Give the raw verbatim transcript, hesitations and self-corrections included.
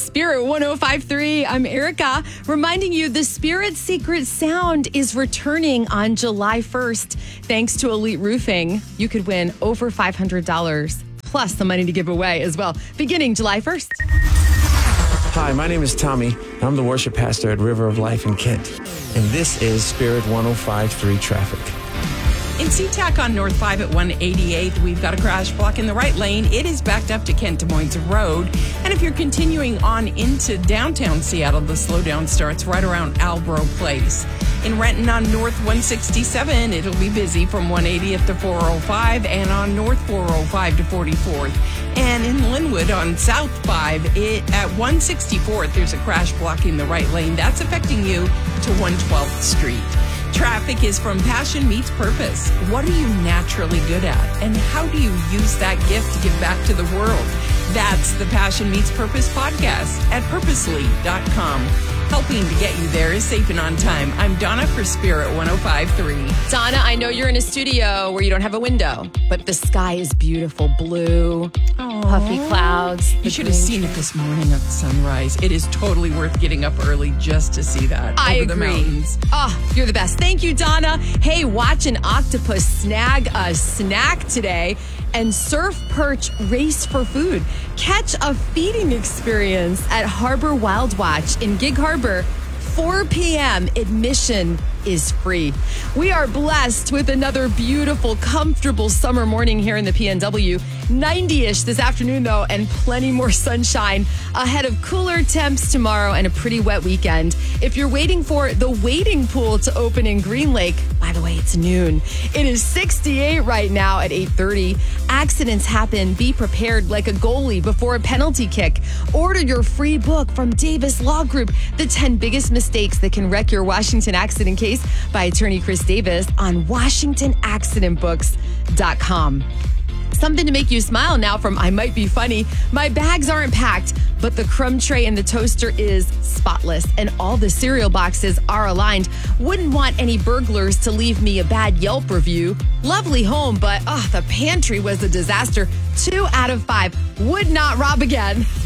Spirit one oh five point three. I'm Erica, reminding you the Spirit Secret Sound is returning on July first. Thanks to Elite Roofing, you could win over five hundred dollars plus the money to give away as well, beginning July first. Hi, my name is Tommy. I'm the worship pastor at River of Life in Kent. And this is Spirit one oh five point three traffic. In SeaTac on North five at one eighty-eighth, we've got a crash block in the right lane. It is backed up to Kent Des Moines Road. And if you're continuing on into downtown Seattle, the slowdown starts right around Albro Place. In Renton on North one sixty-seven, it'll be busy from one eightieth to four oh five, and on North four oh five to forty-fourth. And in Linwood on South five, it, at one sixty-fourth, there's a crash blocking the right lane. That's affecting you to one twelfth Street. Traffic is from Passion Meets Purpose. What are you naturally good at? And how do you use that gift to give back to the world? That's the Passion Meets Purpose podcast at purposely dot com. Helping to get you there is safe and on time. I'm Donna for Spirit one oh five point three. Donna, I know you're in a studio where you don't have a window, but the sky is beautiful. Blue, Aww. puffy clouds. You should have seen it this morning at the sunrise. It is totally worth getting up early just to see that I over agree. the mountains. Oh, you're the best. Thank you, Donna. Hey, watch an octopus snag a snack today and surf perch race for food. Catch a feeding experience at Harbor Wild Watch in Gig Harbor. four p.m. Admission is free. We are blessed with another beautiful, comfortable summer morning here in the P N W. ninety-ish this afternoon, though, and plenty more sunshine ahead of cooler temps tomorrow and a pretty wet weekend. If you're waiting for the wading pool to open in Green Lake, by the way, it's noon. It is sixty-eight right now at eight thirty. Accidents happen. Be prepared like a goalie before a penalty kick. Order your free book from Davis Law Group, The ten Biggest Mistakes That Can Wreck Your Washington Accident Case, by attorney Chris Davis on washington accident books dot com. Something to make you smile now from I Might Be Funny. My bags aren't packed, but the crumb tray in the toaster is spotless, and all the cereal boxes are aligned. Wouldn't want any burglars to leave me a bad Yelp review. Lovely home, but oh, the pantry was a disaster. Two out of five. Would not rob again.